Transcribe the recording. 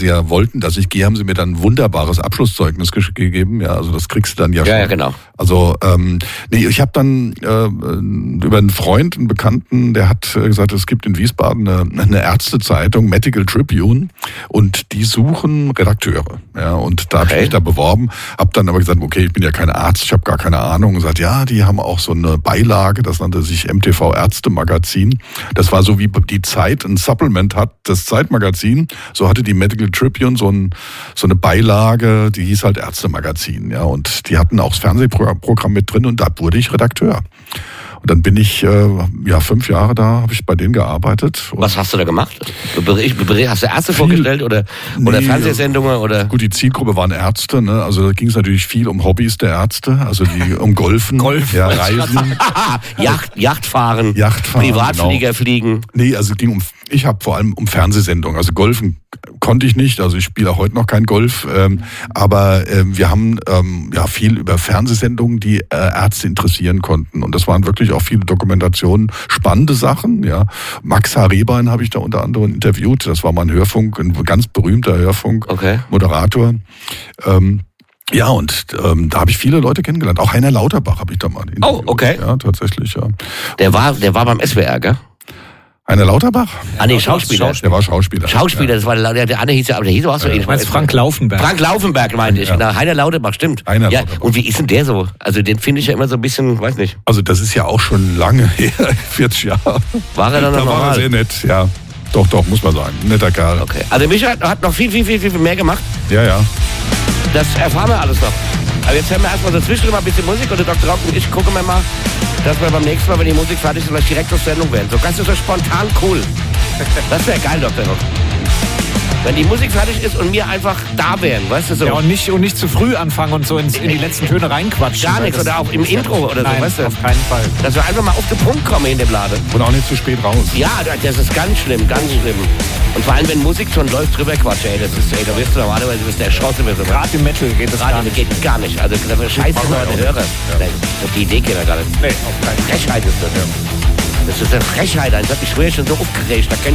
ja wollten, dass ich gehe, haben sie mir dann ein wunderbares Abschlusszeugnis gegeben. Ja, also das kriegst du dann ja schon. Ja, genau. Also ich habe dann über einen Freund, einen Bekannten, der hat gesagt, es gibt in Wiesbaden eine Ärztezeitung, Medical Tribune, und die suchen Redakteure. Ja, und da habe ich mich da beworben, habe dann aber gesagt, okay, ich bin ja kein Arzt, ich habe gar keine Ahnung. Und gesagt, ja, die haben auch so eine Beilage, das nannte sich MTV Ärztemagazin. Das war so wie die Zeit ein Supplement hat, das Zeitmagazin. So hatte die Medical Tribune so eine Beilage, die hieß halt Ärztemagazin. Ja, und die hatten auch das Fernsehprogramm mit drin, und da wurde ich Redakteur. Und dann bin ich 5 Jahre da, habe ich bei denen gearbeitet. Was hast du da gemacht? Hast du Ärzte vorgestellt oder Fernsehsendungen? Oder? Gut, die Zielgruppe waren Ärzte, ne? Also da ging es natürlich viel um Hobbys der Ärzte, also um Golfen, ja, Reisen. Yachtfahren, Privatflieger fliegen. Nee, also ich habe vor allem um Fernsehsendungen, also Golfen konnte ich nicht, also ich spiele auch heute noch kein Golf, aber wir haben viel über Fernsehsendungen, die Ärzte interessieren konnten, und das waren wirklich auch viele Dokumentationen, spannende Sachen, ja. Max H. Rehbein habe ich da unter anderem interviewt, das war mal ein Hörfunk, ein ganz berühmter Hörfunk-Moderator. Ja, und da habe ich viele Leute kennengelernt, auch Heiner Lauterbach habe ich da mal interviewt. Oh, okay. Ja, tatsächlich, ja. Der war beim SWR, gell? Heiner Lauterbach? Schauspieler. Der war Schauspieler. Schauspieler, das war der andere hieß ja, aber der hieß auch so ähnlich. Du meinst Frank Laufenberg. Frank Laufenberg meinte ich. Na, Heiner Lauterbach, stimmt. Lauterbach. Und wie ist denn der so? Also den finde ich ja immer so ein bisschen, weiß nicht. Also das ist ja auch schon lange her, 40 Jahre. War er dann noch normal? Da war er sehr nett, ja. Doch, muss man sagen. Netter Kerl. Okay. Also Micha hat noch viel mehr gemacht. Ja. Das erfahren wir alles noch. Aber jetzt hören wir erstmal so zwischendrin mal ein bisschen Musik, und der Dr. Rock und ich gucken wir mal, dass wir beim nächsten Mal, wenn die Musik fertig ist, vielleicht direkt auf Sendung werden. So ganz so spontan cool. Das wäre geil, Dr. Rock. Wenn die Musik fertig ist und wir einfach da wären, weißt du so. Ja, und nicht zu früh anfangen und so in die letzten Töne reinquatschen. Gar nichts, oder auch im Intro oder so, weißt du. Auf keinen Fall. Dass wir einfach mal auf den Punkt kommen in dem Laden. Und auch nicht zu spät raus. Ja, das ist ganz schlimm, ganz schlimm. Und vor allem, wenn Musik schon läuft, drüber quatsch, da wirst du normalerweise erschossen. Gerade im Metal geht das gar nicht. Geht gar nicht. Also, das ist scheiße, meine Hörer. Ja. Auf die Idee geht er gar nicht. Nee, auf keinen Fall. Frechheit ist das. Das ist eine Frechheit. Ich schwöre, schon so aufgeregt.